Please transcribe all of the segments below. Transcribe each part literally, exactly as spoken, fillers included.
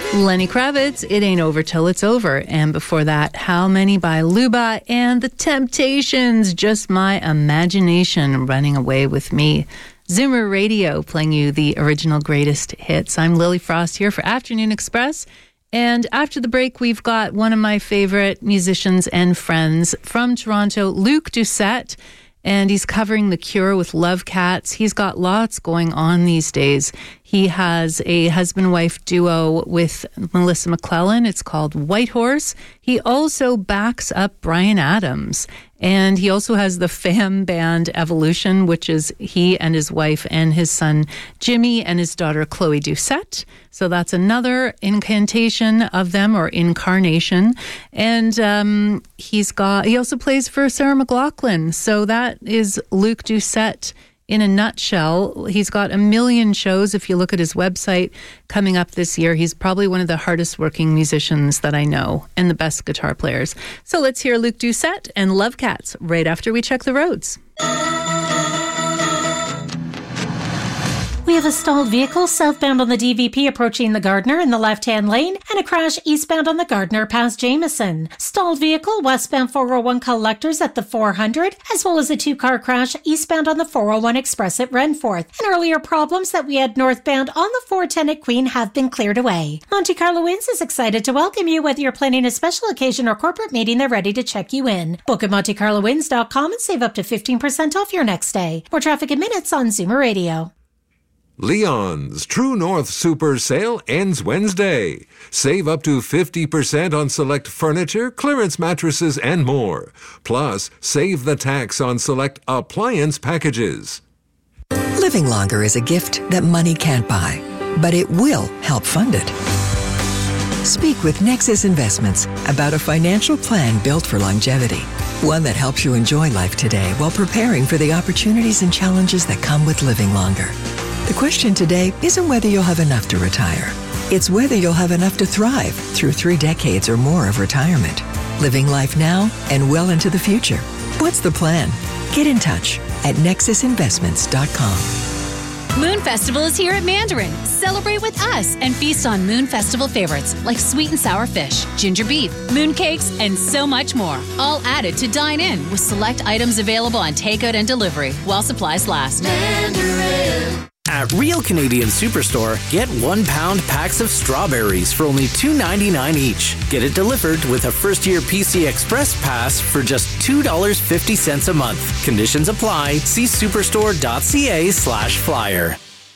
Lenny Kravitz, It Ain't Over Till It's Over. And before that, How Many by Luba and The Temptations, Just My Imagination Running Away With Me. Zoomer Radio playing you the original greatest hits. I'm Lily Frost here for Afternoon Express. And after the break, we've got one of my favorite musicians and friends from Toronto, Luke Doucette. And he's covering The Cure with Love Cats. He's got lots going on these days. He has a husband-wife duo with Melissa McClellan. It's called White Horse. He also backs up Bryan Adams. And he also has the fam band Evolution, which is he and his wife and his son Jimmy and his daughter Chloe Doucette. So that's another incantation of them, or incarnation. And um, he's got, he also plays for Sarah McLachlan. So that is Luke Doucette in a nutshell. He's got a million shows. If you look at his website coming up this year, he's probably one of the hardest working musicians that I know and the best guitar players. So let's hear Luke Doucette and Love Cats right after we check the roads. We have a stalled vehicle southbound on the D V P approaching the Gardner in the left-hand lane, and a crash eastbound on the Gardner past Jameson. Stalled vehicle westbound four oh one collectors at the four hundred, as well as a two-car crash eastbound on the four oh one Express at Renforth. And earlier problems that we had northbound on the four ten at Queen have been cleared away. Monte Carlo Inns is excited to welcome you. Whether you're planning a special occasion or corporate meeting, they're ready to check you in. Book at monte carlo inns dot com and save up to fifteen percent off your next stay. More traffic in minutes on Zoomer Radio. Leon's True North Super Sale ends Wednesday. Save up to fifty percent on select furniture, clearance mattresses, and more. Plus, save the tax on select appliance packages. Living longer is a gift that money can't buy, but it will help fund it. Speak with Nexus Investments about a financial plan built for longevity. One that helps you enjoy life today while preparing for the opportunities and challenges that come with living longer. The question today isn't whether you'll have enough to retire. It's whether you'll have enough to thrive through three decades or more of retirement. Living life now and well into the future. What's the plan? Get in touch at nexus investments dot com. Moon Festival is here at Mandarin. Celebrate with us and feast on Moon Festival favorites like sweet and sour fish, ginger beef, moon cakes, and so much more. All added to dine in with select items available on takeout and delivery while supplies last. Mandarin. At Real Canadian Superstore, get one pound packs of strawberries for only two ninety-nine each. Get it delivered with a first-year P C Express pass for just two dollars and fifty cents a month. Conditions apply. See superstore.ca slash flyer.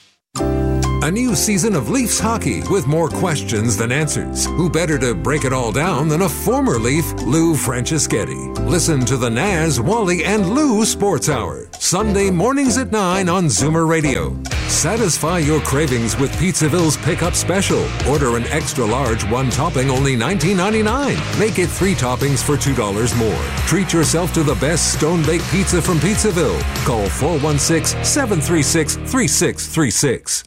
A new season of Leafs hockey with more questions than answers. Who better to break it all down than a former Leaf, Lou Franceschetti? Listen to the Naz, Wally, and Lou Sports Hour, Sunday mornings at nine on Zoomer Radio. Satisfy your cravings with Pizzaville's Pickup Special. Order an extra large one topping, only nineteen ninety-nine. Make it three toppings for two dollars more. Treat yourself to the best stone-baked pizza from Pizzaville. Call four one six, seven three six, three six three six.